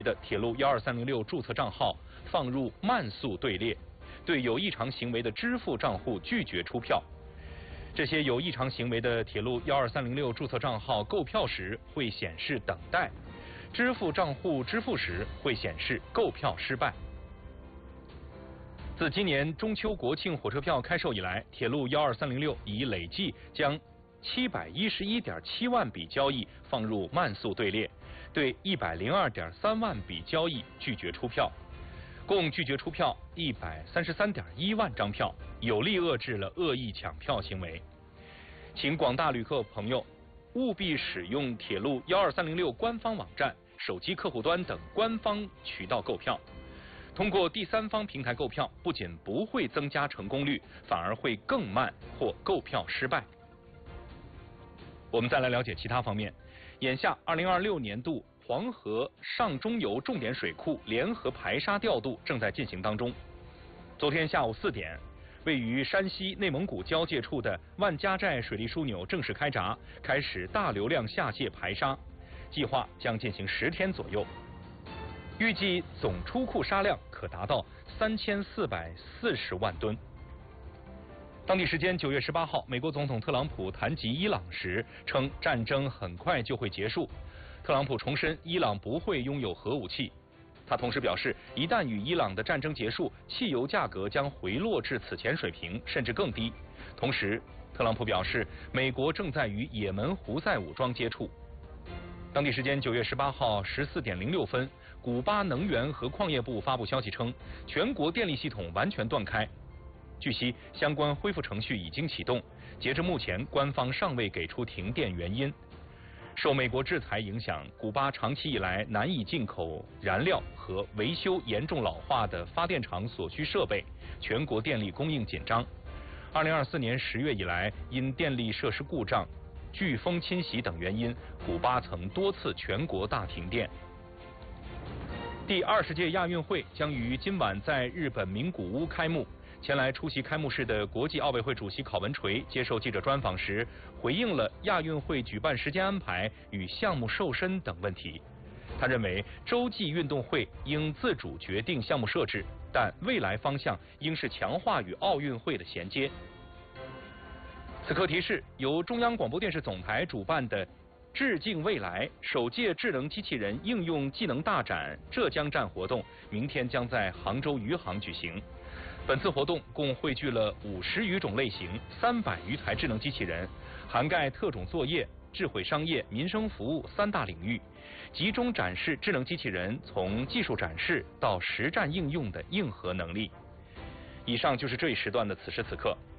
的铁路12306注册账号放入慢速队列，对有异常行为的支付账户拒绝出票。这些有异常行为的铁路12306注册账号购票时会显示等待，支付账户支付时会显示购票失败。自今年中秋国庆火车票开售以来，铁路12306已累计将711.7万笔交易放入慢速队列，对102.3万笔交易拒绝出票，共拒绝出票133.1万张票，有力遏制了恶意抢票行为。请广大旅客朋友务必使用铁路12306官方网站、手机客户端等官方渠道购票。通过第三方平台购票，不仅不会增加成功率，反而会更慢或购票失败。我们再来了解其他方面。眼下2026年度黄河上中游重点水库联合排沙调度正在进行当中。昨天下午4点，位于山西内蒙古交界处的万家寨水利枢纽正式开闸，开始大流量下泄排沙，计划将进行10天左右。预计总出库沙量可达到3440万吨。当地时间9月18号，美国总统特朗普谈及伊朗时称，战争很快就会结束。特朗普重申，伊朗不会拥有核武器。他同时表示，一旦与伊朗的战争结束，汽油价格将回落至此前水平，甚至更低。同时，特朗普表示，美国正在与也门胡塞武装接触。当地时间9月18号14点06分，古巴能源和矿业部发布消息称，全国电力系统完全断开。据悉，相关恢复程序已经启动，截至目前，官方尚未给出停电原因。受美国制裁影响，古巴长期以来难以进口燃料和维修严重老化的发电厂所需设备，全国电力供应紧张。2024年10月以来，因电力设施故障、飓风侵袭等原因，古巴曾多次全国大停电。第20届亚运会将于今晚在日本名古屋开幕。前来出席开幕式的国际奥委会主席郝文垂接受记者专访时，回应了亚运会举办时间安排与项目瘦身等问题。他认为，洲际运动会应自主决定项目设置，但未来方向应是强化与奥运会的衔接。此刻提示，由中央广播电视总台主办的致敬未来首届智能机器人应用技能大展浙江站活动，明天将在杭州余杭举行。本次活动共汇聚了50余种类型、300余台智能机器人，涵盖特种作业、智慧商业、民生服务3大领域，集中展示智能机器人从技术展示到实战应用的硬核能力。以上就是这一时段的此时此刻。